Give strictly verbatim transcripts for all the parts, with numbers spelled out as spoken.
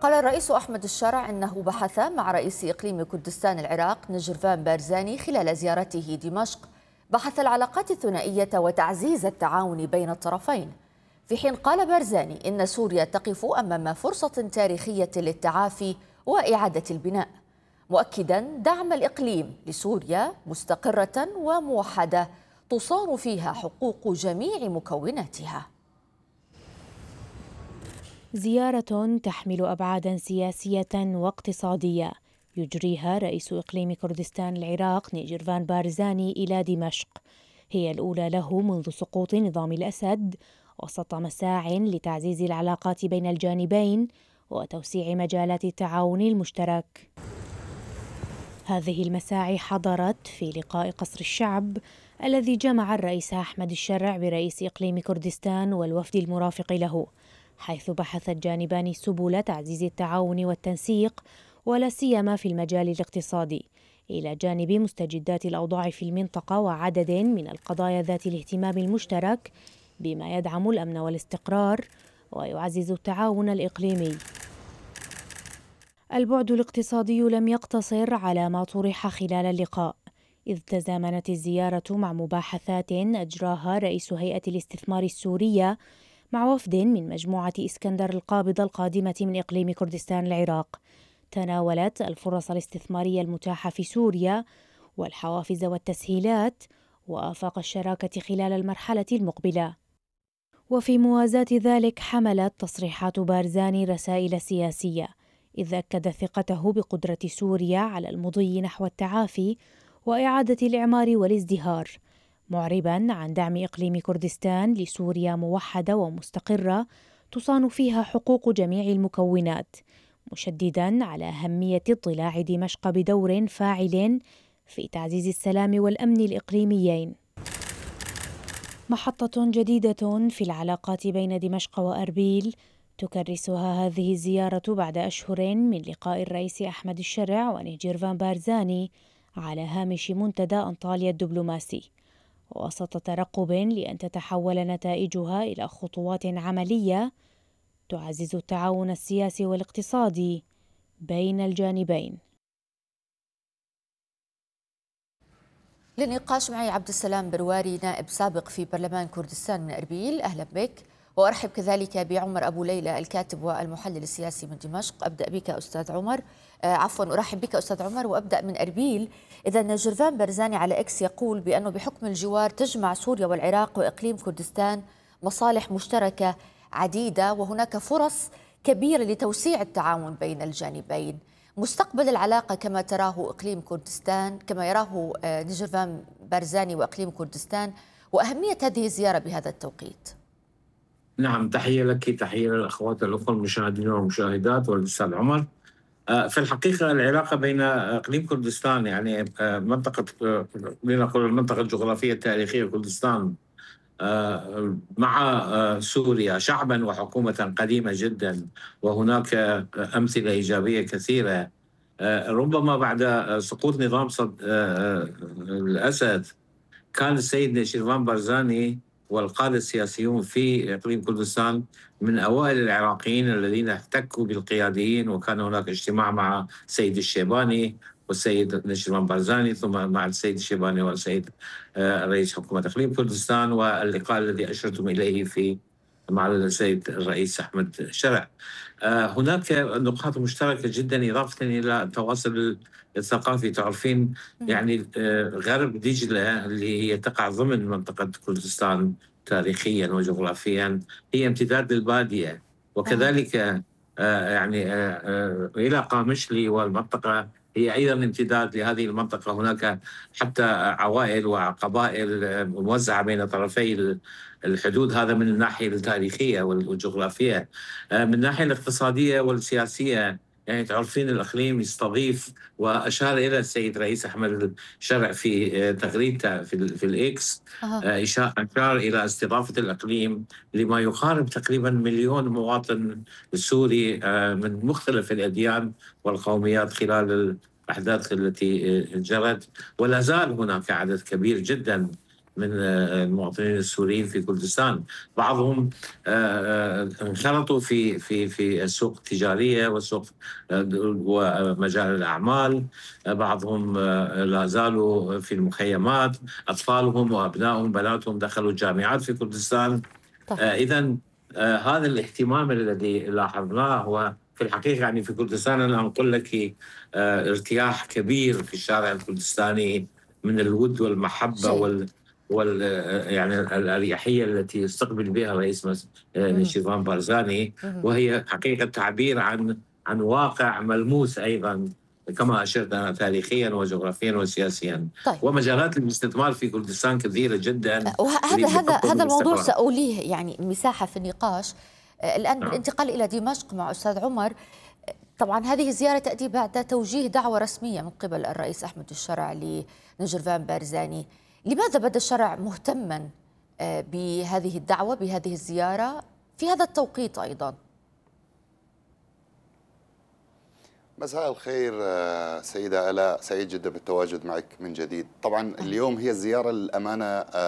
قال الرئيس أحمد الشرع إنه بحث مع رئيس إقليم كردستان العراق نجرفان بارزاني خلال زيارته دمشق بحث العلاقات الثنائية وتعزيز التعاون بين الطرفين، في حين قال بارزاني إن سوريا تقف أمام فرصة تاريخية للتعافي وإعادة البناء، مؤكدا دعم الإقليم لسوريا مستقرة وموحدة تصان فيها حقوق جميع مكوناتها. زيارة تحمل أبعاداً سياسية واقتصادية يجريها رئيس إقليم كردستان العراق نجرفان بارزاني إلى دمشق، هي الأولى له منذ سقوط نظام الأسد، وسط مساع لتعزيز العلاقات بين الجانبين وتوسيع مجالات التعاون المشترك. هذه المساعي حضرت في لقاء قصر الشعب الذي جمع الرئيس أحمد الشرع برئيس إقليم كردستان والوفد المرافق له، حيث بحث الجانبان سبل تعزيز التعاون والتنسيق ولا سيما في المجال الاقتصادي، إلى جانب مستجدات الأوضاع في المنطقة وعدد من القضايا ذات الاهتمام المشترك بما يدعم الأمن والاستقرار ويعزز التعاون الإقليمي. البعد الاقتصادي لم يقتصر على ما طرح خلال اللقاء، إذ تزامنت الزيارة مع مباحثات أجراها رئيس هيئة الاستثمار السورية مع وفد من مجموعة إسكندر القابضة القادمة من إقليم كردستان العراق، تناولت الفرص الاستثمارية المتاحة في سوريا والحوافز والتسهيلات وآفاق الشراكة خلال المرحلة المقبلة. وفي موازاة ذلك حملت تصريحات بارزاني رسائل سياسية، إذ أكد ثقته بقدرة سوريا على المضي نحو التعافي وإعادة الإعمار والازدهار، معرباً عن دعم إقليم كردستان لسوريا موحدة ومستقرة تصان فيها حقوق جميع المكونات، مشدداً على أهمية اضطلاع دمشق بدور فاعل في تعزيز السلام والأمن الإقليميين. محطة جديدة في العلاقات بين دمشق وأربيل تكرسها هذه الزيارة بعد أشهر من لقاء الرئيس أحمد الشرع ونجرفان بارزاني على هامش منتدى أنطاليا الدبلوماسي، وسط ترقب لأن تتحول نتائجها إلى خطوات عملية تعزز التعاون السياسي والاقتصادي بين الجانبين. للنقاش معي عبد السلام برواري، نائب سابق في برلمان كردستان من أربيل، أهلا بك. وأرحب كذلك بعمر أبو ليلى الكاتب والمحلل السياسي من دمشق. أبدأ بك أستاذ عمر، آه عفوا أرحب بك أستاذ عمر وأبدأ من أربيل. إذا نجرفان بارزاني على إكس يقول بأنه بحكم الجوار تجمع سوريا والعراق وإقليم كردستان مصالح مشتركة عديدة، وهناك فرص كبيرة لتوسيع التعاون بين الجانبين. مستقبل العلاقة كما تراه إقليم كردستان، كما يراه نجرفان بارزاني وإقليم كردستان، وأهمية هذه الزيارة بهذا التوقيت. نعم، تحية لك، تحية للأخوات الأخوة المشاهدين والمشاهدات والأستاذ عمر. في الحقيقة العلاقة بين إقليم كردستان، يعني منطقة لنقول المنطقة الجغرافية التاريخية كردستان، مع سوريا شعبا وحكومة قديمة جدا، وهناك أمثلة إيجابية كثيرة. ربما بعد سقوط نظام الأسد كان السيد نجرفان بارزاني والقادة السياسيون في إقليم كردستان من أوائل العراقيين الذين احتكوا بالقياديين، وكان هناك اجتماع مع السيد الشيباني والسيد نجرفان بارزاني، ثم مع السيد الشيباني والسيد رئيس حكومة إقليم كردستان، واللقاء الذي أشرتم إليه في مع السيد الرئيس أحمد شرع. هناك نقاط مشتركة جدا، إضافة إلى التواصل الثقافي. تعرفين يعني غرب دجلة اللي هي تقع ضمن منطقة كردستان تاريخيا وجغرافيا هي امتداد للبادية، وكذلك يعني إلى قامشلي والمنطقة هي أيضا امتداد لهذه المنطقة. هناك حتى عوائل وقبائل موزعة بين طرفي الحدود، هذا من الناحية التاريخية والجغرافية. من الناحية الاقتصادية والسياسية، يعني تعرفين الإقليم يستضيف، وأشار إلى السيد رئيس أحمد الشرع في تغريدته في, في الإكس، أشار إلى استضافة الإقليم لما يقارب تقريبا مليون مواطن سوري من مختلف الأديان والقوميات خلال الأحداث التي جرت، ولا زال هناك عدد كبير جدا من المواطنين السوريين في كردستان. بعضهم انخرطوا في في في السوق التجارية والسوق ومجال الأعمال، بعضهم لا زالوا في المخيمات، أطفالهم وأبنائهم بناتهم دخلوا الجامعات في كردستان. إذا هذا الاهتمام الذي لاحظناه هو في الحقيقة يعني في كردستان أنا أقول لك ارتياح كبير في الشارع الكردستاني من الود والمحبة شيء. وال وال يعني الأريحية التي يستقبل بها رئيس نيشيرفان بارزاني، وهي حقيقة تعبير عن عن واقع ملموس أيضا كما أشرت أنا تاريخيا وجغرافيا وسياسيا. طيب. ومجالات الاستثمار في كردستان كثيرة جدا. وهذا هذا هذا الموضوع سأوليه يعني مساحة في النقاش. الآن بالانتقال إلى دمشق مع أستاذ عمر، طبعا هذه الزيارة تأتي بعد توجيه دعوة رسمية من قبل الرئيس أحمد الشرع لنجرفان بارزاني. لماذا بدا الشرع مهتما بهذه الدعوة بهذه الزيارة في هذا التوقيت أيضا؟ مساء الخير سيدة آلاء، سعيد جدا بالتواجد معك من جديد. طبعا اليوم هي الزيارة الأمانة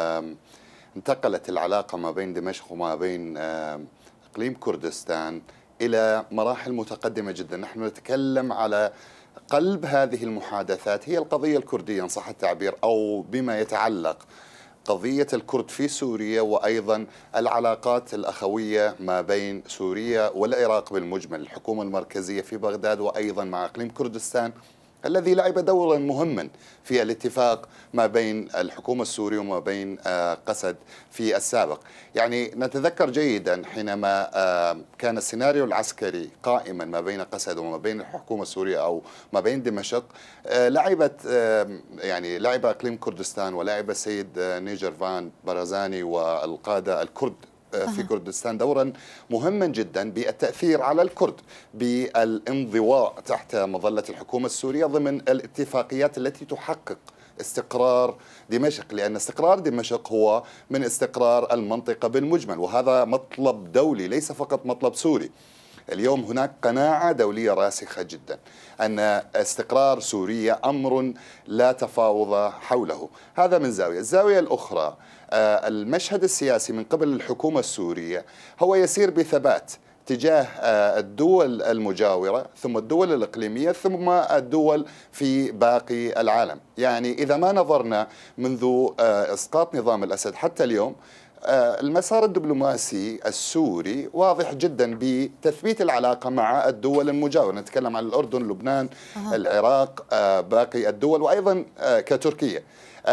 انتقلت العلاقة ما بين دمشق وما بين إقليم كردستان إلى مراحل متقدمة جدا. نحن نتكلم على قلب هذه المحادثات هي القضية الكردية إن صح التعبير، أو بما يتعلق قضية الكرد في سوريا، وأيضا العلاقات الأخوية ما بين سوريا والعراق بالمجمل، الحكومة المركزية في بغداد وأيضا مع إقليم كردستان الذي لعب دورا مهما في الاتفاق ما بين الحكومة السورية وما بين قسد في السابق. يعني نتذكر جيدا حينما كان السيناريو العسكري قائما ما بين قسد وما بين الحكومة السورية أو ما بين دمشق، لعبت يعني لعب إقليم كردستان ولعب السيد نيشيرفان بارزاني والقادة الكرد في كردستان دورا مهما جدا بالتأثير على الكرد بالانضواء تحت مظلة الحكومة السورية ضمن الاتفاقيات التي تحقق استقرار دمشق، لأن استقرار دمشق هو من استقرار المنطقة بالمجمل، وهذا مطلب دولي ليس فقط مطلب سوري. اليوم هناك قناعة دولية راسخة جدا أن استقرار سوريا أمر لا تفاوض حوله. هذا من زاوية. الزاوية الأخرى المشهد السياسي من قبل الحكومة السورية هو يسير بثبات تجاه الدول المجاورة ثم الدول الإقليمية ثم الدول في باقي العالم. يعني إذا ما نظرنا منذ إسقاط نظام الأسد حتى اليوم، المسار الدبلوماسي السوري واضح جدا بتثبيت العلاقة مع الدول المجاورة. نتكلم عن الأردن، لبنان، أه. العراق، باقي الدول، وأيضا كتركيا.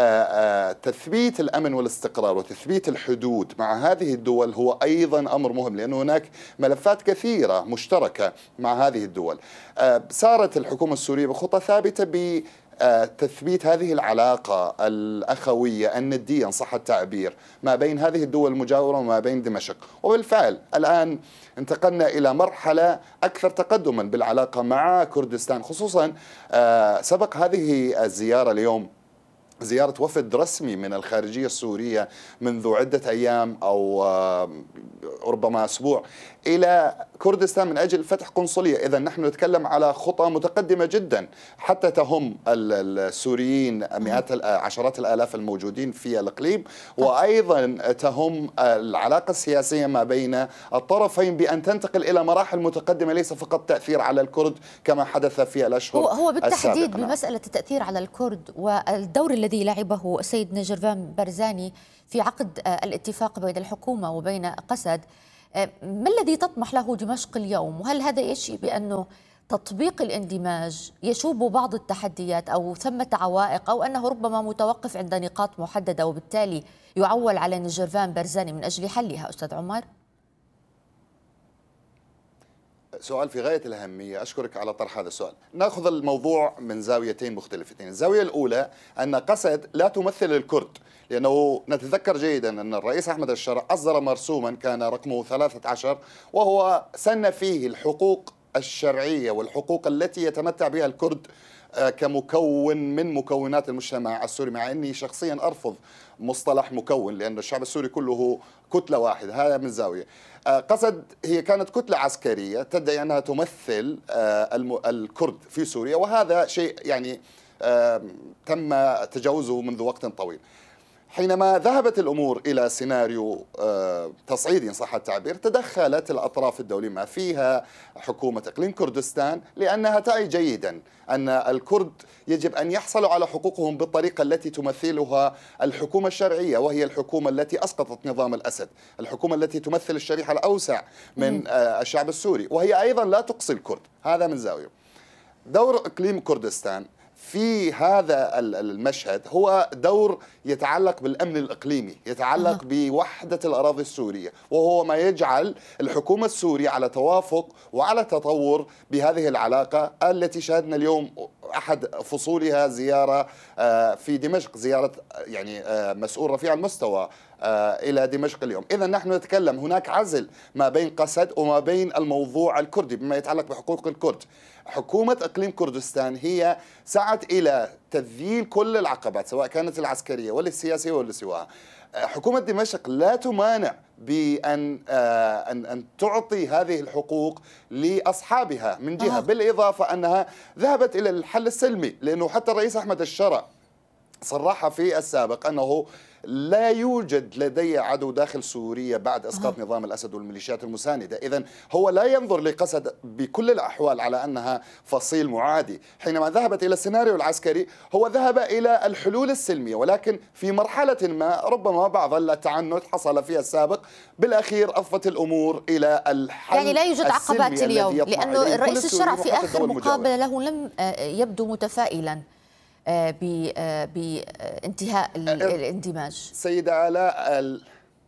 تثبيت الأمن والاستقرار وتثبيت الحدود مع هذه الدول هو أيضا أمر مهم، لأن هناك ملفات كثيرة مشتركة مع هذه الدول. سارت الحكومة السورية بخطى ثابتة ب تثبيت هذه العلاقة الأخوية الندية إن صح التعبير ما بين هذه الدول المجاورة وما بين دمشق. وبالفعل الآن انتقلنا إلى مرحلة أكثر تقدما بالعلاقة مع كردستان، خصوصا سبق هذه الزيارة اليوم زيارة وفد رسمي من الخارجية السورية منذ عدة أيام أو ربما أسبوع إلى كردستان من أجل فتح قنصلية. إذا نحن نتكلم على خطى متقدمة جدا حتى تهم السوريين مئات عشرات الآلاف الموجودين في الإقليم، وأيضا تهم العلاقة السياسية ما بين الطرفين بأن تنتقل إلى مراحل متقدمة ليس فقط تأثير على الكرد كما حدث في الأشهر هو, هو بالتحديد السابقة. بمسألة التأثير على الكرد والدور الذي لعبه السيد نيشيرفان بارزاني في عقد الاتفاق بين الحكومة وبين قسد، ما الذي تطمح له دمشق اليوم؟ وهل هذا يشي بأنه تطبيق الاندماج يشوب بعض التحديات أو ثمة عوائق، أو أنه ربما متوقف عند نقاط محددة وبالتالي يعول على نيشيرفان بارزاني من أجل حلها؟ أستاذ عمر. سؤال في غاية الأهمية، أشكرك على طرح هذا السؤال. نأخذ الموضوع من زاويتين مختلفتين. الزاوية الأولى أن قسد لا تمثل الكرد، لأنه نتذكر جيدا أن الرئيس أحمد الشرع أصدر مرسوما كان رقمه ثلاثة عشر وهو سن فيه الحقوق الشرعية والحقوق التي يتمتع بها الكرد كمكون من مكونات المجتمع السوري، مع أني شخصيا أرفض مصطلح مكون لأن الشعب السوري كله كتلة واحدة. هذا من زاوية. قسد هي كانت كتلة عسكرية تدعي أنها تمثل الكرد في سوريا، وهذا شيء يعني تم تجاوزه منذ وقت طويل. حينما ذهبت الأمور إلى سيناريو تصعيدي إن صح التعبير، تدخلت الأطراف الدولية ما فيها حكومة إقليم كردستان، لأنها تعي جيدا أن الكرد يجب أن يحصلوا على حقوقهم بالطريقة التي تمثلها الحكومة الشرعية، وهي الحكومة التي أسقطت نظام الأسد، الحكومة التي تمثل الشريحة الأوسع من الشعب السوري، وهي أيضا لا تقصي الكرد. هذا من زاوية. دور إقليم كردستان في هذا المشهد هو دور يتعلق بالأمن الإقليمي، يتعلق بوحدة الأراضي السورية، وهو ما يجعل الحكومة السورية على توافق وعلى تطور بهذه العلاقة التي شاهدنا اليوم أحد فصولها زيارة في دمشق، زيارة يعني مسؤول رفيع المستوى إلى دمشق اليوم. إذا نحن نتكلم هناك عزل ما بين قسد وما بين الموضوع الكردي بما يتعلق بحقوق الكرد. حكومة إقليم كردستان هي سعت إلى تذليل كل العقبات سواء كانت العسكرية ولا السياسية ولا سواها. حكومة دمشق لا تمانع بأن أن أن تعطي هذه الحقوق لأصحابها من جهة، بالإضافة أنها ذهبت إلى الحل السلمي، لأنه حتى الرئيس أحمد الشرع صرح في السابق أنه لا يوجد لدي عدو داخل سوريا بعد إسقاط نظام الأسد والميليشيات المساندة. إذن هو لا ينظر لقسد بكل الأحوال على أنها فصيل معادي. حينما ذهبت إلى السيناريو العسكري هو ذهب إلى الحلول السلمية، ولكن في مرحلة ما ربما بعض التعنت حصل فيها السابق، بالأخير أفت الأمور إلى الحل. يعني لا يوجد عقبات اليوم، لأنه الرئيس الشرع في آخر مقابلة له لم يبدو متفائلا بانتهاء الاندماج. سيدة آلاء ال...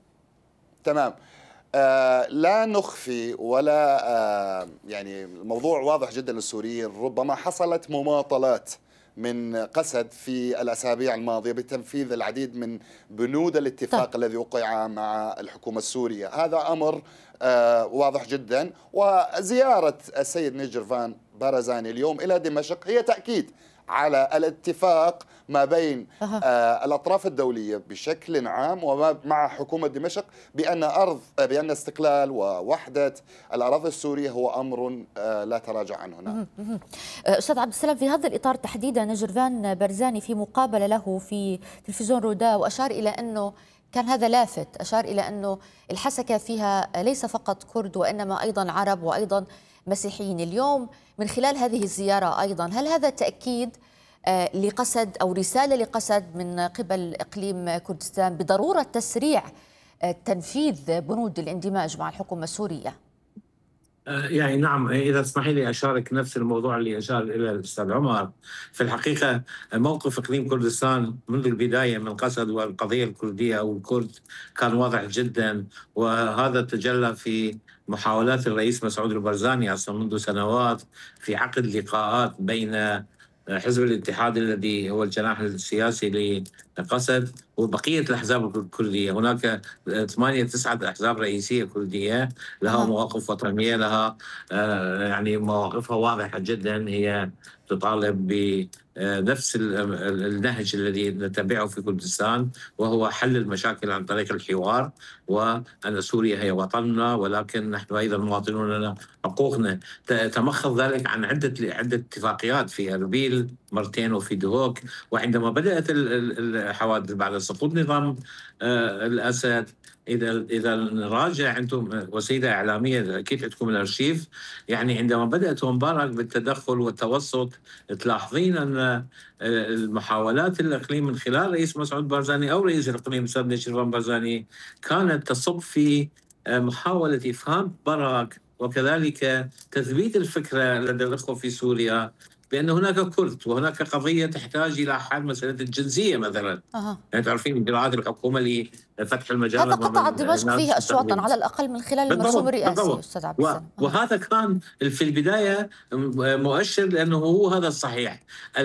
تمام. آه لا نخفي ولا آه يعني الموضوع واضح جدا للسوريين. ربما حصلت مماطلات من قسد في الأسابيع الماضية بتنفيذ العديد من بنود الاتفاق طيب. الذي وقع مع الحكومة السورية. هذا أمر آه واضح جدا، وزيارة السيد نيجرفان بارزاني اليوم إلى دمشق هي تأكيد على الاتفاق ما بين أه. آه الأطراف الدولية بشكل عام ومع حكومة دمشق بأن أرض بأن استقلال ووحدة الأراضي السورية هو أمر آه لا تراجع عنه. نعم. أستاذ عبد السلام، في هذا الإطار تحديدا نيجرفان بارزاني في مقابلة له في تلفزيون رودا وأشار إلى أنه كان هذا لافت، أشار إلى أنه الحسكة فيها ليس فقط كرد وإنما أيضا عرب وأيضا مسيحيين. اليوم من خلال هذه الزيارة أيضا هل هذا تأكيد لقسد أو رسالة لقسد من قبل إقليم كردستان بضرورة تسريع تنفيذ بنود الاندماج مع الحكومة السورية؟ يعني نعم، إذا تسمحي لي أشارك نفس الموضوع اللي أشار إلى الأستاذ عمر. في الحقيقة موقف إقليم كردستان منذ البداية من قسد والقضية الكردية أو الكرد كان واضح جدا، وهذا تجلى في محاولات الرئيس مسعود البرزاني أصلا منذ سنوات في عقد لقاءات بين حزب الاتحاد الذي هو الجناح السياسي لقسد وبقية الأحزاب الكردية. هناك ثمانية تسعة أحزاب رئيسية كردية لها مواقف وطنية، لها يعني مواقفها واضحة جدا، هي تطالب بنفس النهج الذي نتبعه في كردستان، وهو حل المشاكل عن طريق الحوار، وأن سوريا هي وطننا ولكن نحن أيضا مواطنون لنا حقوقنا. تمخض ذلك عن عدة عدة اتفاقيات في أربيل مرتين وفي دهوك. وعندما بدأت الحوادث بعد سقوط نظام الأسد، إذا إذا نراجع أنتم وسيلة إعلامية أكيد عندكم الأرشيف، يعني عندما بدأت مبارك بالتدخل والتوسط تلاحظين أن المحاولات الإقليم من خلال رئيس مسعود بارزاني أو رئيس الإقليم الأستاذ نيجرفان بارزاني كانت تصب في محاولة إفهام مبارك وكذلك تثبيت الفكرة لدى الأخوة في سوريا بأن هناك كرد وهناك قضية تحتاج إلى حل مسألة الجنسية مثلا. أه. يعني تعرفين إجراءات الحكومة لفتح المجال، هذا قطع دمشق فيه أشواطا على الأقل من خلال المرسوم الرئاسي أستاذ عبد السلام. و... وهذا كان في البداية مؤشر لأنه هو هذا الصحيح.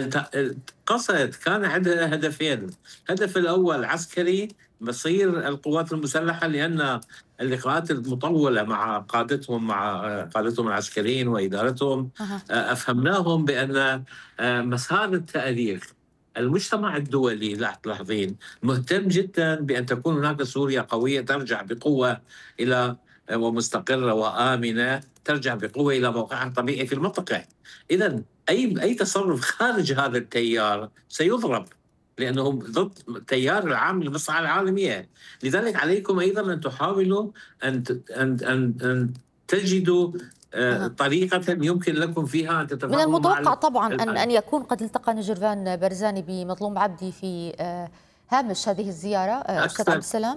قصد كان عندها هدفين، الهدف الأول عسكري مصير القوات المسلحة، لأن اللقاءات المطولة مع قادتهم مع قادتهم العسكريين وإدارتهم أفهمناهم بأن مسار التأريخ المجتمع الدولي لا تلاحظين مهتم جدا بأن تكون هناك سوريا قوية ترجع بقوة إلى ومستقرة وآمنة، ترجع بقوة إلى موقعها الطبيعي في المنطقة. إذن أي أي تصرف خارج هذا التيار سيضرب لأنهم ضد تيار العام للمصلحة العالمية. لذلك عليكم أيضا أن تحاولوا أن أن أن, أن تجدوا أه. طريقة يمكن لكم فيها أن من المتوقع مع طبعا أن أن يكون قد التقى نجرفان برزاني بمظلوم عبدي في هامش هذه الزيارة. أستاذ عبد السلام،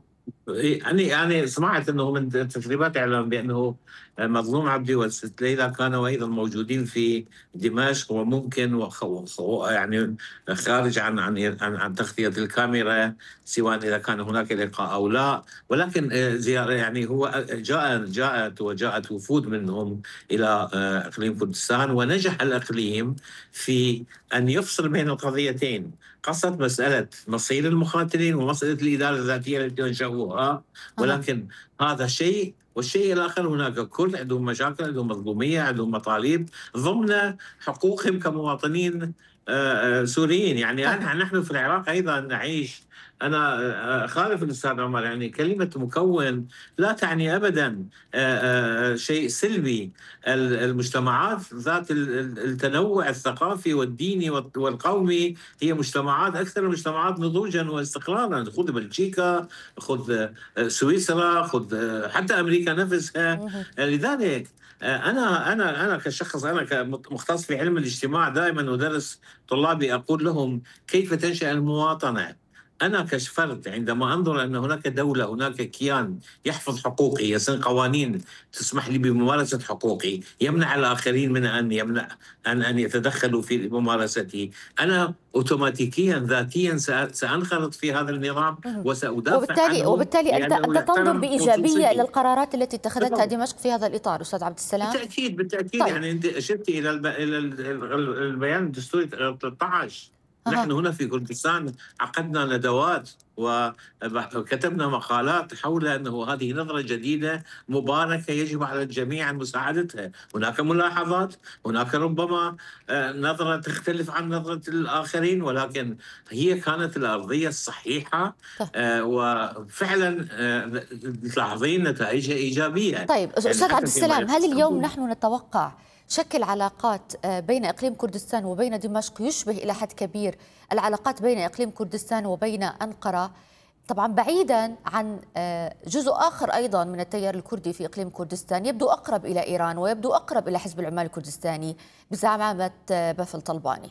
أنا أنا سمعت أنه من تسريبات إعلام بأنه مظلوم عبدي والست ليلى كانوا أيضا موجودين في دمشق، وممكن وخو يعني خارج عن عن عن, عن تغطية الكاميرا، سواء إذا كان هناك لقاء أو لا. ولكن زيارة يعني هو جاء جاءت وجاءت وفود منهم إلى إقليم كردستان، ونجح الإقليم في أن يفصل بين القضيتين، قصد مسألة مصير المقاتلين ومسألة الإدارة الذاتية التي نشأوها. ولكن هذا شيء، والشيء الآخر هناك كرد عندهم مشاكل، عندهم مظلومية، عندهم مطالب ضمن حقوقهم كمواطنين سوريين. يعني نحن في العراق أيضا نعيش، أنا أخالف الأستاذ عمر، يعني كلمة مكون لا تعني أبدا شيء سلبي. المجتمعات ذات التنوع الثقافي والديني والقومي هي مجتمعات أكثر المجتمعات نضوجا واستقرارا. خذ بلجيكا، خذ سويسرا، خذ حتى أمريكا نفسها. لذلك أنا أنا أنا كشخص، أنا كمختص في علم الاجتماع، دائما أدرس طلابي أقول لهم كيف تنشأ المواطنة. أنا كفرد عندما أنظر أن هناك دولة، هناك كيان يحفظ حقوقي، يسن قوانين تسمح لي بممارسة حقوقي، يمنع الآخرين من أن يمنع أن أن يتدخلوا في ممارستي، أنا أوتوماتيكيا ذاتيا سأنخرط في هذا النظام وسأدافع وبالتالي عنه. وبالتالي أنت أنت تنظر بإيجابية إلى القرارات التي اتخذتها دمشق في هذا الإطار أستاذ عبد السلام؟ بالتأكيد بالتأكيد. طيب. يعني أنت أشرت إلى إلى البيان الدستوري ثلاثة عشر. أه. نحن هنا في كردستان عقدنا ندوات وكتبنا مقالات حول أنه هذه نظرة جديدة مباركة يجب على الجميع مساعدتها. هناك ملاحظات، هناك ربما نظرة تختلف عن نظرة الآخرين، ولكن هي كانت الأرضية الصحيحة. آه وفعلا آه تلاحظين نتائجها إيجابية. طيب أستاذ عبد السلام، هل اليوم نحن نتوقع شكل علاقات بين إقليم كردستان وبين دمشق يشبه إلى حد كبير العلاقات بين إقليم كردستان وبين أنقرة، طبعا بعيدا عن جزء آخر أيضا من التيار الكردي في إقليم كردستان يبدو أقرب إلى إيران ويبدو أقرب إلى حزب العمال الكردستاني بزعامة بافل طلباني؟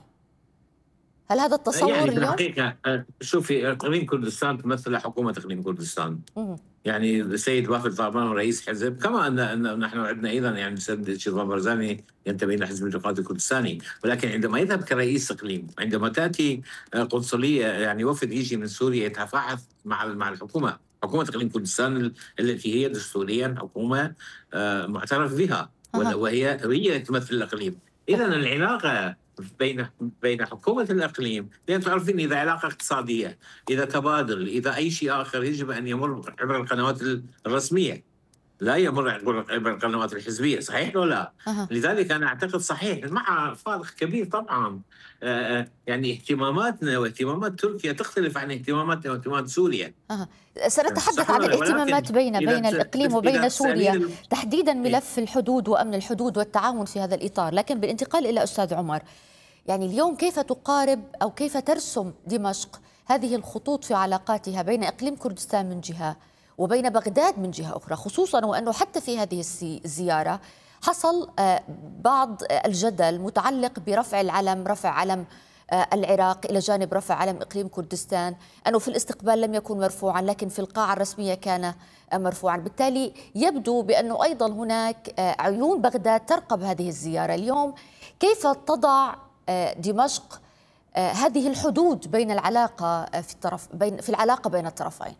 هل هذا التصور يعني اليوم؟ الحقيقة شوفي، إقليم كردستان تمثل حكومة إقليم كردستان. يعني السيد بافل طلباني رئيس حزب، كما أن, أن نحن عندنا أيضا يعني السيد شيرفان برزاني ينتمي إلى حزب الاتحاد الكردستاني. ولكن عندما يذهب كرئيس إقليم، عندما تأتي قنصلية يعني وفد يجي من سوريا يتفاعل مع مع الحكومة، حكومة إقليم كردستان التي هي دستوريا حكومة معترف بها وهي هي تمثل الإقليم. إذا العلاقة بين بين حكومة الإقليم، لأن تعرفين إذا علاقة اقتصادية، إذا تبادل، إذا أي شيء آخر، يجب أن يمر عبر القنوات الرسمية، لا يمر عبر القنوات الحزبية. صحيح ولا لا؟ أه. لذلك أنا أعتقد صحيح، مع فارق كبير طبعا. آه يعني اهتماماتنا واهتمامات تركيا تختلف عن اهتماماتنا واهتمامات سوريا. أه. سنتحدث عن الاهتمامات بين بين الإقليم وبين سوريا، تحديدا ملف الحدود وأمن الحدود والتعاون في هذا الإطار. لكن بالانتقال إلى أستاذ عمر، يعني اليوم كيف تقارب أو كيف ترسم دمشق هذه الخطوط في علاقاتها بين إقليم كردستان من جهة وبين بغداد من جهة أخرى، خصوصا وأنه حتى في هذه الزيارة حصل بعض الجدل متعلق برفع العلم، رفع علم العراق إلى جانب رفع علم إقليم كردستان، أنه في الاستقبال لم يكن مرفوعا لكن في القاعة الرسمية كان مرفوعا. بالتالي يبدو بأنه أيضا هناك عيون بغداد ترقب هذه الزيارة. اليوم كيف تضع دمشق هذه الحدود بين العلاقة في الطرف بين في العلاقة بين الطرفين؟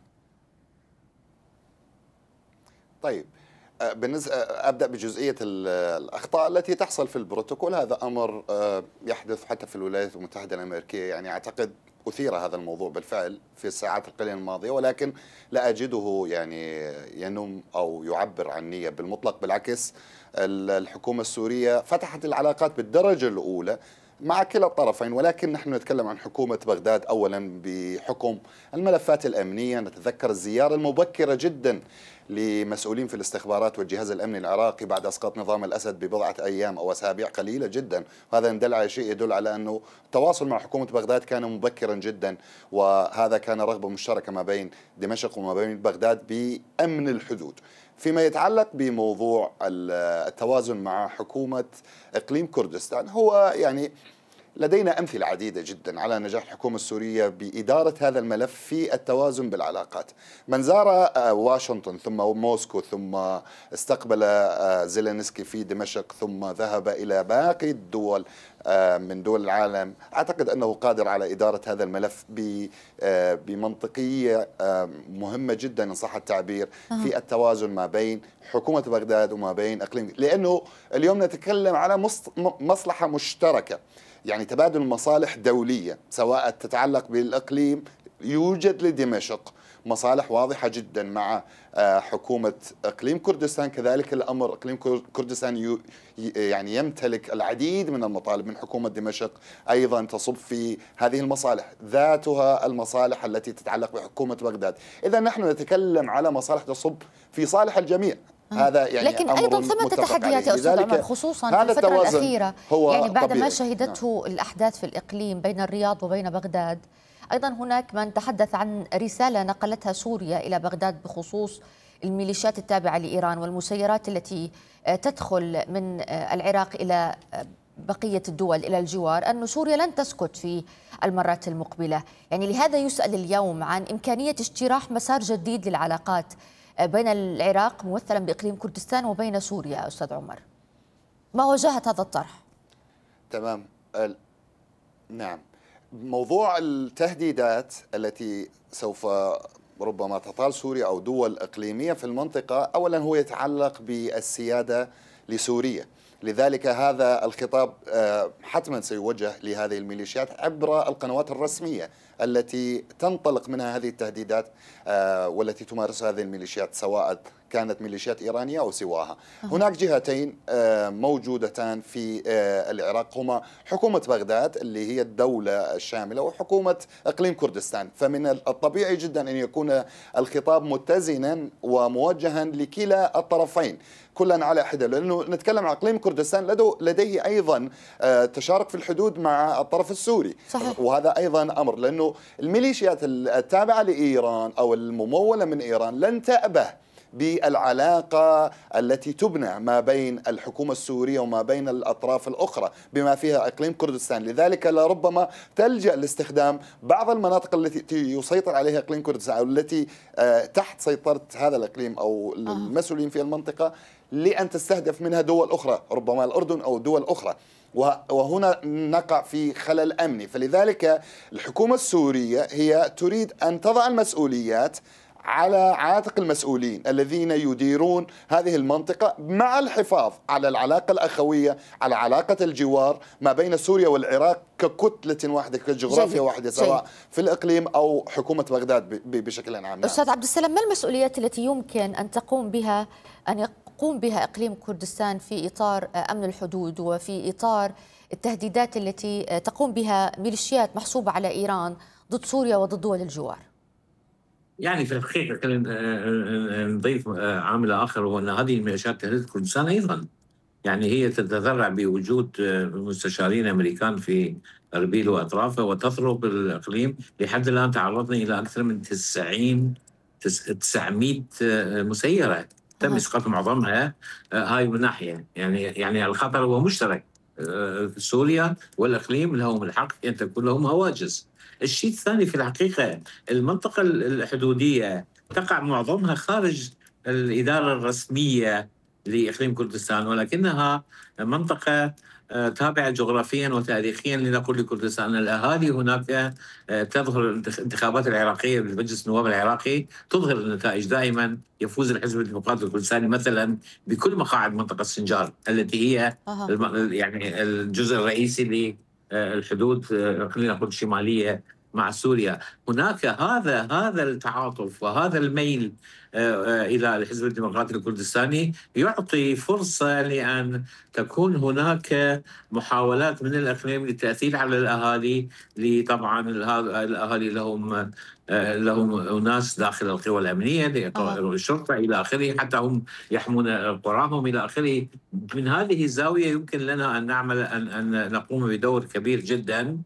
طيب، بالنسبة أبدأ بجزئية الأخطاء التي تحصل في البروتوكول. هذا أمر يحدث حتى في الولايات المتحدة الأمريكية. يعني أعتقد أثير هذا الموضوع بالفعل في الساعات القليلة الماضية، ولكن لا أجده يعني ينم أو يعبر عن نية بالمطلق. بالعكس، الحكومة السورية فتحت العلاقات بالدرجة الأولى مع كلا الطرفين، ولكن نحن نتكلم عن حكومة بغداد أولا بحكم الملفات الأمنية. نتذكر الزيارة المبكرة جدا لمسؤولين في الاستخبارات والجهاز الأمني العراقي بعد إسقاط نظام الأسد ببضعة أيام أو أسابيع قليلة جدا، وهذا يدل على شيء يدل على أنه التواصل مع حكومة بغداد كان مبكرا جدا، وهذا كان رغبة مشتركة ما بين دمشق وما بين بغداد بأمن الحدود. فيما يتعلق بموضوع التوازن مع حكومة إقليم كردستان، هو يعني لدينا أمثلة عديدة جدا على نجاح الحكومة السورية بإدارة هذا الملف في التوازن بالعلاقات. من زار واشنطن ثم موسكو ثم استقبل زيلينسكي في دمشق ثم ذهب إلى باقي الدول من دول العالم، أعتقد أنه قادر على إدارة هذا الملف بمنطقية مهمة جدا إن صح التعبير في التوازن ما بين حكومة بغداد وما بين إقليم، لأنه اليوم نتكلم على مصلحة مشتركة، يعني تبادل مصالح دولية سواء تتعلق بالإقليم. يوجد لدمشق مصالح واضحة جدا مع حكومة إقليم كردستان، كذلك الأمر إقليم كردستان يعني يمتلك العديد من المطالب من حكومة دمشق أيضا تصب في هذه المصالح، ذاتها المصالح التي تتعلق بحكومة بغداد. إذا نحن نتكلم على مصالح تصب في صالح الجميع. هذا يعني لكن أيضا ثمة تحديات يا أستاذ عمر، خصوصا في الفترة الأخيرة، يعني بعد ما شهدته نعم. الأحداث في الإقليم بين الرياض وبين بغداد، أيضا هناك من تحدث عن رسالة نقلتها سوريا إلى بغداد بخصوص الميليشيات التابعة لإيران والمسيرات التي تدخل من العراق إلى بقية الدول إلى الجوار، أن سوريا لن تسكت في المرات المقبلة. يعني لهذا يسأل اليوم عن إمكانية اجتراح مسار جديد للعلاقات بين العراق ممثلا بإقليم كردستان وبين سوريا. أستاذ عمر، ما وجهة هذا الطرح؟ تمام. نعم، موضوع التهديدات التي سوف ربما تطال سوريا أو دول إقليمية في المنطقة، أولا هو يتعلق بالسيادة لسوريا، لذلك هذا الخطاب حتما سيوجه لهذه الميليشيات عبر القنوات الرسمية التي تنطلق منها هذه التهديدات والتي تمارسها هذه الميليشيات، سواء كانت ميليشيات إيرانية أو سواها. هناك جهتين موجودتان في العراق، هما حكومة بغداد اللي هي الدولة الشاملة وحكومة إقليم كردستان، فمن الطبيعي جدا أن يكون الخطاب متزنا وموجها لكلا الطرفين كلا على حدة، لأنه نتكلم عن إقليم كردستان لديه أيضا تشارك في الحدود مع الطرف السوري. صحيح. وهذا أيضا أمر، لأنه الميليشيات التابعة لإيران أو الممولة من إيران لن تأبه بالعلاقة التي تبنى ما بين الحكومة السورية وما بين الأطراف الأخرى بما فيها إقليم كردستان، لذلك لربما تلجأ لاستخدام بعض المناطق التي يسيطر عليها إقليم كردستان أو التي تحت سيطرة هذا الإقليم أو المسؤولين في المنطقة لأن تستهدف منها دول أخرى، ربما الأردن أو دول أخرى، وهنا نقع في خلل أمني. فلذلك الحكومة السورية هي تريد أن تضع المسؤوليات على عاتق المسؤولين الذين يديرون هذه المنطقة مع الحفاظ على العلاقة الأخوية، على علاقة الجوار ما بين سوريا والعراق ككتلة واحدة كجغرافيا واحدة، سواء جيد. في الإقليم أو حكومة بغداد بشكل عام. أستاذ عبد السلام، ما المسؤوليات التي يمكن أن تقوم بها أن يقوم بها إقليم كردستان في إطار أمن الحدود وفي إطار التهديدات التي تقوم بها ميليشيات محسوبة على إيران ضد سوريا وضد دول الجوار؟ يعني في الحقيقة نضيف عامل آخر، وأن هذه الميليشيات تهدد كردستان أيضا. يعني هي تتذرع بوجود مستشارين أمريكان في أربيل وأطرافه وتضرب الإقليم. لحد الآن تعرضنا إلى أكثر من تسعين تسعمائة مسيرة تم إسقاط معظمها. هاي من ناحية، يعني يعني الخطر هو مشترك، سوريا والإقليم لهم الحق أن تكون لهم هواجس. الشيء الثاني في الحقيقة المنطقة الحدودية تقع معظمها خارج الإدارة الرسمية لإقليم كردستان، ولكنها منطقة تابعة جغرافيا وتاريخيا لنقول لكردستان. الأهالي هناك تظهر الانتخابات العراقية بالمجلس النواب العراقي تظهر النتائج دائما. يفوز الحزب الديمقراطي الكردستاني مثلا بكل مقاعد منطقة سنجار التي هي أه. يعني الجزء الرئيسي للحدود خلينا نقول الشمالية مع سوريا. هناك هذا هذا التعاطف وهذا الميل إلى الحزب الديمقراطي الكردستاني يعطي فرصة لأن تكون هناك محاولات من الإقليم للتأثير على الأهالي. طبعا الأهالي لهم لهم أناس داخل القوى الأمنية، الشرطة إلى آخره، حتى هم يحمون قراهم إلى آخره. من هذه الزاوية يمكن لنا أن نعمل أن, أن نقوم بدور كبير جدا.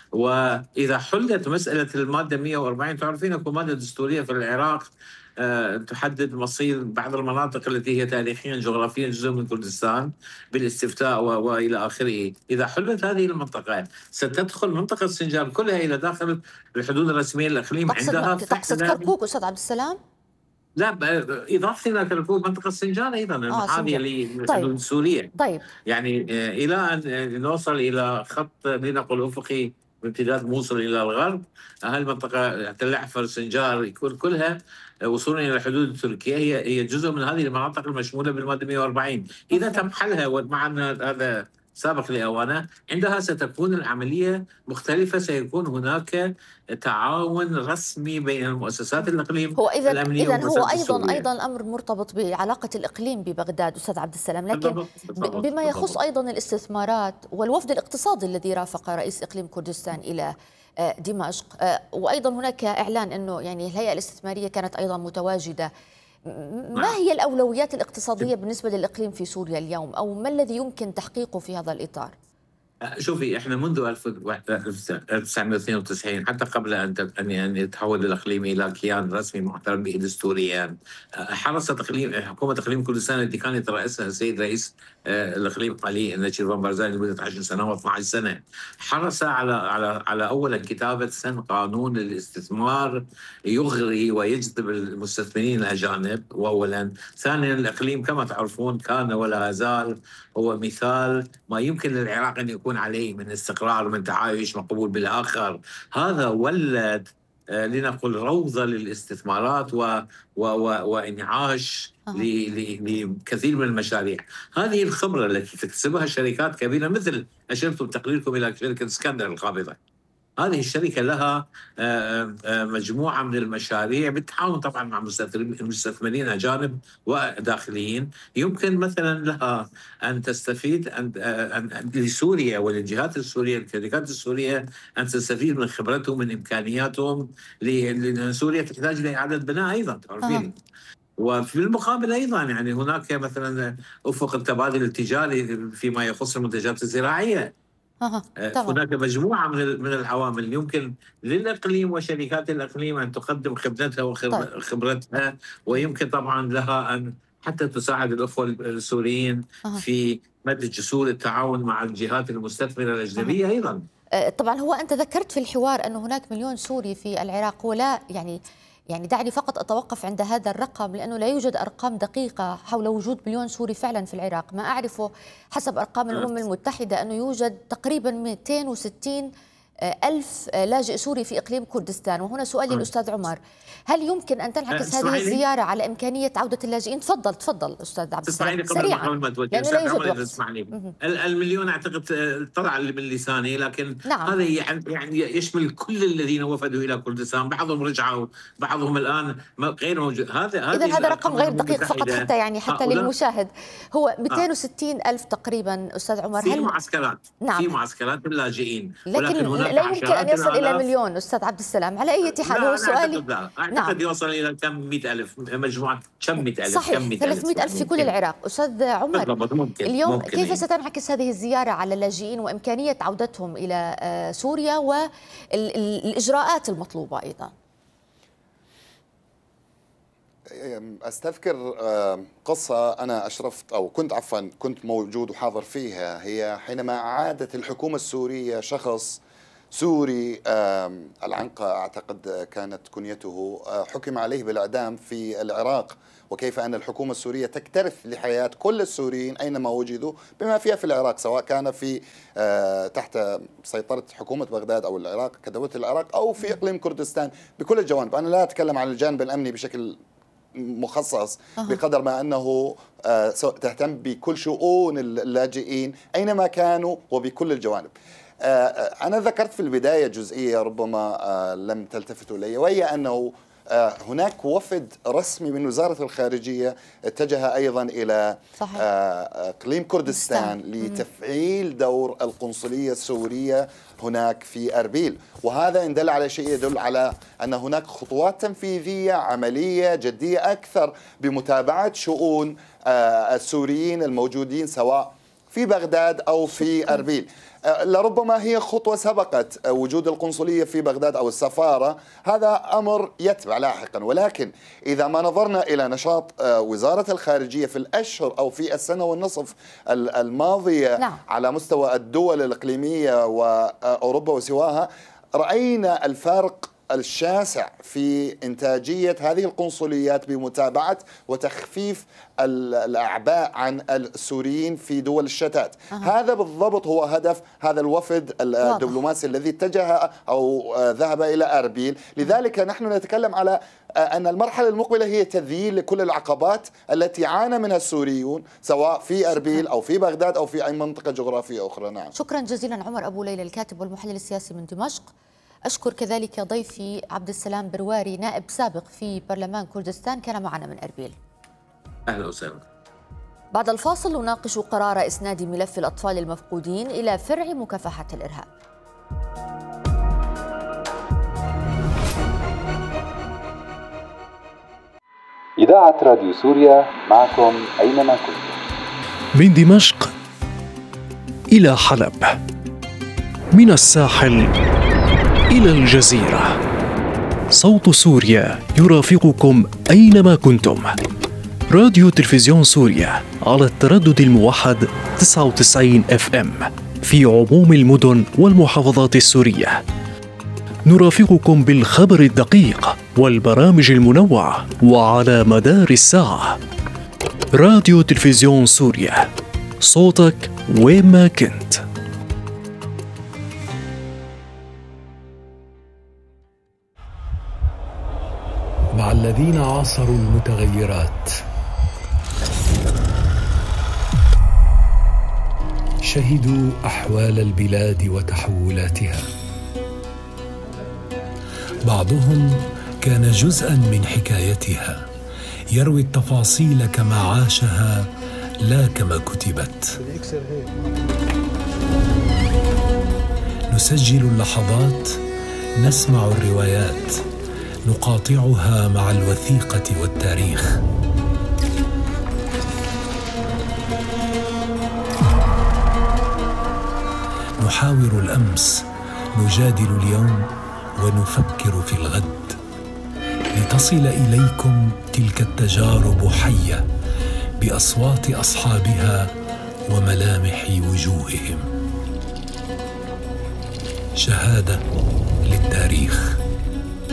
وإذا حلت مسألة المادة مئة وأربعين، تعرفين أكو مادة دستورية في العراق أه تحدد مصير بعض المناطق التي هي تاريخيا جغرافيا جزء من كردستان بالاستفتاء وإلى آخره. إذا حلت هذه المنطقة ستدخل منطقة سنجار كلها إلى داخل الحدود الرسمية للإقليم. عندها تقصد كركوك أستاذ عبد السلام؟ لا، إضافة إلى كركوك منطقة سنجار أيضا المحاذية للحدود طيب. السورية. طيب. يعني إلى أن نوصل إلى خط لنقل أفقي بامتداد موصل إلى الغرب، هالمنطقة تلعفر سنجار يكون كلها وصولا إلى الحدود التركية هي هي جزء من هذه المناطق المشمولة بالمادة مئة وأربعين. إذا تم حلها، ومع أن هذا سابق لأوانه، عندها ستكون العملية مختلفة. سيكون هناك تعاون رسمي بين المؤسسات الإقليم هو إذا الأمنية إذا هو أيضا السورية. أيضا الأمر مرتبط بعلاقة الإقليم ببغداد أستاذ عبد السلام، لكن بالضبط. بالضبط. بما يخص أيضا الاستثمارات والوفد الاقتصادي الذي رافق رئيس إقليم كردستان إلى دمشق، وأيضا هناك إعلان أنه يعني الهيئة الاستثمارية كانت أيضا متواجدة. ما هي الأولويات الاقتصادية بالنسبة للإقليم في سوريا اليوم، أو ما الذي يمكن تحقيقه في هذا الإطار؟ شوفي، احنا منذ ألف وتسعمئة واثنين وتسعين، حتى قبل ان ان يتحول الاقليم الى كيان رسمي معترف به دستوريا، حرصت اقليم حكومه اقليم كردستان التي كان يترأسها السيد رئيس الاقليم علي النشيروان بارزاني لمده عشر سنوات اثنتي عشرة سنه، حرص على على على اولا كتابه سن قانون للاستثمار يغري ويجذب المستثمرين الاجانب، واولا. ثانيا، الاقليم كما تعرفون كان ولا زال هو مثال ما يمكن للعراق ان يكون عليه من استقرار، من تعايش مقبول بالآخر. هذا ولد آه لنقل روضة للاستثمارات و و و وإنعاش أه. لكثير من المشاريع. هذه الخبرة التي تكتسبها شركات كبيرة، مثل أشرتم تقريركم إلى شركة اسكندر القابضة. هذه الشركة لها مجموعة من المشاريع بالتعاون طبعا مع مستثمرين أجانب وداخليين. يمكن مثلا لها أن تستفيد أن لسوريا وللجهات السورية، الشركات السورية، أن تستفيد من خبرتهم، من إمكانياتهم، لأن سوريا تحتاج لإعادة بناء أيضا، تعرفين. وفي المقابل أيضا يعني هناك مثلا أفق التبادل التجاري فيما يخص المنتجات الزراعية. أه. هناك مجموعة من من العوامل يمكن للإقليم وشركات الإقليم أن تقدم خبرتها وخبرتها، ويمكن طبعا لها أن حتى تساعد الأخوة السوريين أه. في مد جسور التعاون مع الجهات المستثمرة الأجنبية أه. أيضا. طبعا هو أنت ذكرت في الحوار أن هناك مليون سوري في العراق، ولا يعني يعني دعني فقط أتوقف عند هذا الرقم، لأنه لا يوجد أرقام دقيقة حول وجود مليون سوري فعلا في العراق. ما أعرفه حسب أرقام الأمم المتحدة أنه يوجد تقريبا مئتين وستين ألف لاجئ سوري في إقليم كردستان. وهنا سؤالي الأستاذ عمر، هل يمكن أن تنعكس هذه الزيارة على إمكانية عودة اللاجئين؟ تفضل تفضل أستاذ عبد السلام سريعا، لأنه لا يوجد وقت. المليون أعتقد طلع من لساني، لكن نعم. هذا يعني يشمل كل الذين وفدوا إلى كردستان، بعضهم رجعوا، بعضهم الآن غير موجود. هذا إذا هذا رقم غير دقيق فقط حتى يعني حتى للمشاهد. هو مئتين وستين ألف تقريبا أستاذ عمر. في معسكرات نعم. في معسكرات اللاجئين، ولكن لا يمكن أن يصل إلى مليون أستاذ عبد السلام على أي حال. هو سؤالي لا أعتقد نعم. يوصل إلى كم مئة ألف، مجموعة كم مئة ألف، صحيح ثلاثمئة ألف في كل العراق. أستاذ عمر، ممكن. اليوم ممكن كيف إيه؟ ستنعكس هذه الزيارة على اللاجئين وإمكانية عودتهم إلى سوريا والإجراءات المطلوبة أيضا؟ أستذكر قصة أنا أشرفت أو كنت عفوا كنت موجود وحاضر فيها، هي حينما عادت الحكومة السورية شخص سوري العنقة أعتقد كانت كنيته، حكم عليه بالإعدام في العراق، وكيف أن الحكومة السورية تكترث لحياة كل السوريين أينما وجدوا بما فيها في العراق، سواء كان في تحت سيطرة حكومة بغداد أو العراق كدولة العراق أو في إقليم كردستان بكل الجوانب. أنا لا أتكلم عن الجانب الأمني بشكل مخصص بقدر ما أنه تهتم بكل شؤون اللاجئين أينما كانوا وبكل الجوانب. أنا ذكرت في البداية جزئية ربما لم تلتفتوا إلي، وهي أنه هناك وفد رسمي من وزارة الخارجية اتجه أيضا إلى صحيح. إقليم كردستان لتفعيل دور القنصلية السورية هناك في أربيل، وهذا إن دل على شيء يدل على أن هناك خطوات تنفيذية عملية جدية أكثر بمتابعة شؤون السوريين الموجودين سواء في بغداد أو في أربيل. لربما هي خطوة سبقت وجود القنصلية في بغداد أو السفارة، هذا أمر يتبع لاحقا، ولكن إذا ما نظرنا إلى نشاط وزارة الخارجية في الأشهر أو في السنة والنصف الماضية لا. على مستوى الدول الإقليمية وأوروبا وسواها، رأينا الفارق الشاسع في إنتاجية هذه القنصليات بمتابعة وتخفيف الأعباء عن السوريين في دول الشتات. أه. هذا بالضبط هو هدف هذا الوفد الدبلوماسي الذي اتجه أو ذهب إلى أربيل. لذلك نحن نتكلم على أن المرحلة المقبلة هي تذييل لكل العقبات التي عانى منها السوريون سواء في أربيل أو في بغداد أو في أي منطقة جغرافية أخرى. نعم. شكرا جزيلا عمر أبو ليلى الكاتب والمحلل السياسي من دمشق. أشكر كذلك ضيفي عبد السلام برواري نائب سابق في برلمان كردستان كان معنا من أربيل. أهلا وسهلا. بعد الفاصل نناقش قرار إسناد ملف الأطفال المفقودين إلى فرع مكافحة الإرهاب. إذاعة راديو سوريا معكم أينما كنتم. من دمشق إلى حلب، من الساحل إلى الجزيرة، صوت سوريا يرافقكم أينما كنتم. راديو تلفزيون سوريا على التردد الموحد تسعة وتسعين اف ام في عموم المدن والمحافظات السورية. نرافقكم بالخبر الدقيق والبرامج المنوعة وعلى مدار الساعة. راديو تلفزيون سوريا، صوتك وين ما كنت. مع الذين عاصروا المتغيرات، شهدوا أحوال البلاد وتحولاتها. بعضهم كان جزءاً من حكايتها، يروي التفاصيل كما عاشها لا كما كتبت. نسجل اللحظات، نسمع الروايات، نقاطعها مع الوثيقة والتاريخ. نحاور الأمس، نجادل اليوم، ونفكر في الغد، لتصل إليكم تلك التجارب حية بأصوات أصحابها وملامح وجوههم. شهادة للتاريخ.